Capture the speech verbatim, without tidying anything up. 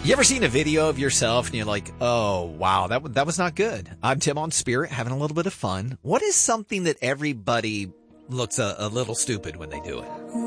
You ever seen a video of yourself and you're like, oh, wow, that, that was not good. I'm Tim on Spirit, having a little bit of fun. What is something that everybody looks a, a little stupid when they do it?